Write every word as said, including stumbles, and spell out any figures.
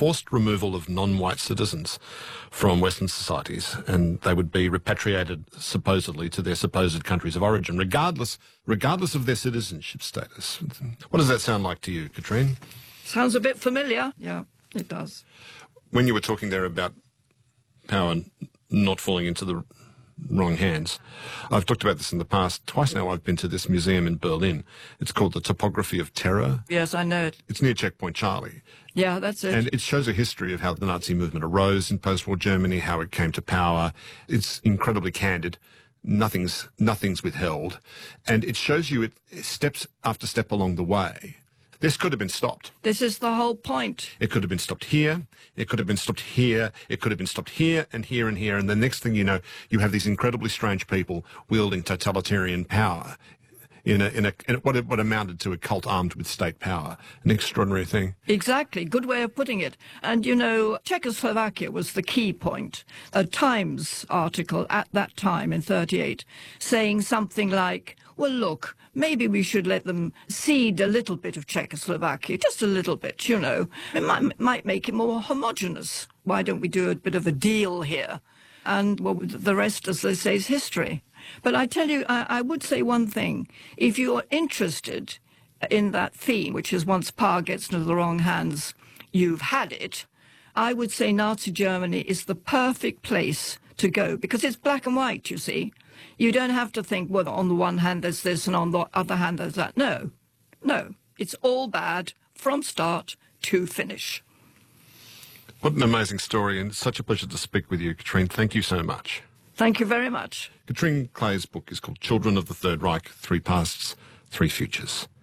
forced removal of non-white citizens from Western societies, and they would be repatriated supposedly to their supposed countries of origin, regardless regardless of their citizenship status. What does that sound like to you, Katrine? Sounds a bit familiar. Yeah, it does. When you were talking there about power not falling into the wrong hands, I've talked about this in the past. Twice now I've been to this museum in Berlin. It's called the Topography of Terror. Yes, I know it. It's near Checkpoint Charlie. Yeah, that's it. And it shows a history of how the Nazi movement arose in post-war Germany, how it came to power. It's incredibly candid. Nothing's, nothing's withheld. And it shows you it steps after step along the way. This could have been stopped. This is the whole point. It could have been stopped here. It could have been stopped here. It could have been stopped here and here and here. And the next thing you know, you have these incredibly strange people wielding totalitarian power in a, in a, in what, what amounted to a cult armed with state power. An extraordinary thing. Exactly. Good way of putting it. And, you know, Czechoslovakia was the key point. A Times article at that time in thirty-eight saying something like, well, look, maybe we should let them cede a little bit of Czechoslovakia, just a little bit, you know. It might, might make it more homogenous. Why don't we do a bit of a deal here? And, well, the rest, as they say, is history. But I tell you, I, I would say one thing. If you're interested in that theme, which is once power gets into the wrong hands, you've had it, I would say Nazi Germany is the perfect place to go, because it's black and white, you see. You don't have to think, well, on the one hand there's this and on the other hand there's that. No, no, it's all bad from start to finish. What an amazing story, and it's such a pleasure to speak with you, Katrine. Thank you so much. Thank you very much. Katrine Clay's book is called Children of the Third Reich, Three Pasts, Three Futures.